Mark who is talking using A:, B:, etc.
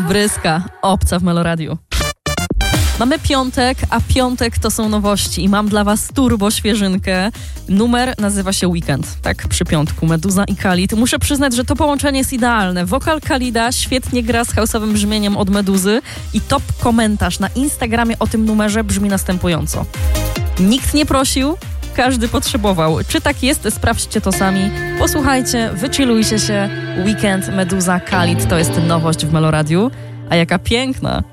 A: Bryska, obca w Meloradiu. Mamy piątek, a piątek to są nowości i mam dla was turbo świeżynkę. Numer nazywa się Weekend, tak przy piątku, Meduza i Khalid. Muszę przyznać, że to połączenie jest idealne. Wokal Khalida świetnie gra z house'owym brzmieniem od Meduzy i top komentarz na Instagramie o tym numerze brzmi następująco. Nikt nie prosił, każdy potrzebował. Czy tak jest? Sprawdźcie to sami. Posłuchajcie, wychillujcie się. Weekend, Meduza, Khalid to jest nowość w Meloradiu. A jaka piękna!